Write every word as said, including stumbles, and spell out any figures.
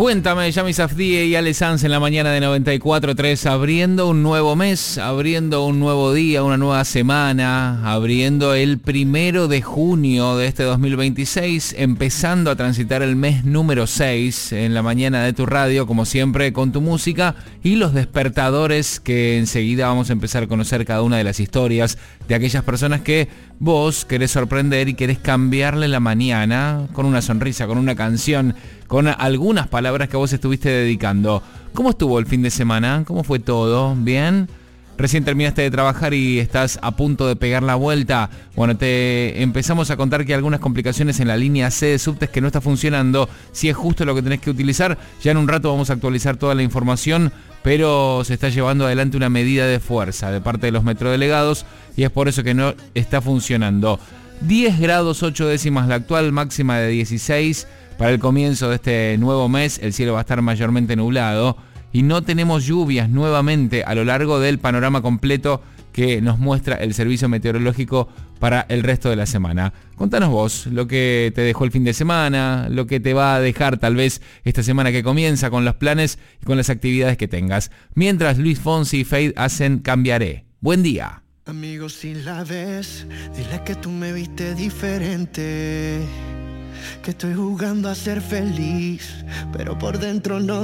Cuéntame, Yami Safdie y Ale Sanz en la mañana de noventa y cuatro tres, abriendo un nuevo mes, abriendo un nuevo día, una nueva semana, abriendo el primero de junio de este dos mil veintiséis, empezando a transitar el mes número seis en la mañana de tu radio, como siempre, con tu música y los despertadores que enseguida vamos a empezar a conocer cada una de las historias de aquellas personas que vos querés sorprender y querés cambiarle la mañana con una sonrisa, con una canción, con algunas palabras que vos estuviste dedicando. ¿Cómo estuvo el fin de semana? ¿Cómo fue todo? ¿Bien? ¿Recién terminaste de trabajar y estás a punto de pegar la vuelta? Bueno, te empezamos a contar que hay algunas complicaciones en la línea C de subtes que no está funcionando. Si es justo lo que tenés que utilizar, ya en un rato vamos a actualizar toda la información, pero se está llevando adelante una medida de fuerza de parte de los metrodelegados y es por eso que no está funcionando. diez grados ocho décimas la actual, máxima de dieciséis. Para el comienzo de este nuevo mes, el cielo va a estar mayormente nublado y no tenemos lluvias nuevamente a lo largo del panorama completo que nos muestra el servicio meteorológico para el resto de la semana. Contanos vos lo que te dejó el fin de semana, lo que te va a dejar tal vez esta semana que comienza, con los planes y con las actividades que tengas. Mientras Luis Fonsi y Fade hacen Cambiaré. Buen día. Amigo, si la ves, dile que tú me viste diferente, que estoy jugando a ser feliz, pero por dentro no